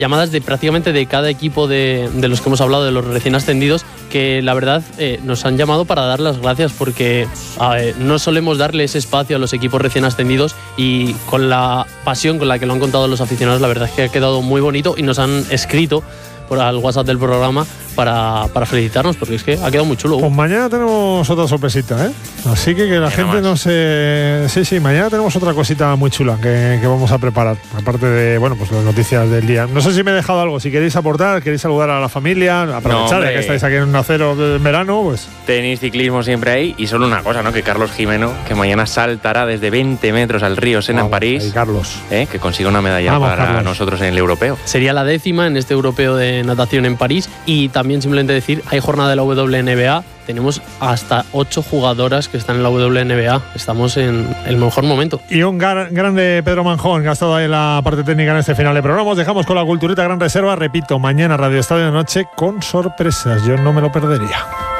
llamadas de prácticamente de cada equipo de los que hemos hablado, de los recién ascendidos, que la verdad nos han llamado para dar las gracias, porque no solemos darle ese espacio a los equipos recién ascendidos, y con la pasión con la que lo han contado los aficionados, la verdad es que ha quedado muy bonito, y nos han escrito al WhatsApp del programa para felicitarnos, porque es que ha quedado muy chulo. Pues mañana tenemos otra sorpresita, ¿eh? Así que la gente no se... Sí, mañana tenemos otra cosita muy chula que vamos a preparar, aparte de, bueno, pues las noticias del día. No sé si me he dejado algo, si queréis aportar, queréis saludar a la familia, aprovechar que estáis aquí en un acero en verano, pues... Tenis, ciclismo siempre ahí, y solo una cosa, ¿no? Que Carlos Jimeno, que mañana saltará desde 20 metros al río Sena en París, ahí, Carlos. Que consiga una medalla para Carlos. Nosotros en el europeo. Sería la 10ª en este europeo de natación en París. Y también simplemente decir, hay jornada de la WNBA, tenemos hasta 8 jugadoras que están en la WNBA, estamos en el mejor momento. Y un grande Pedro Manjón, que ha estado ahí en la parte técnica en este final de programa. Os dejamos con la culturita Gran Reserva, repito, mañana Radio Estadio de Noche con sorpresas, yo no me lo perdería.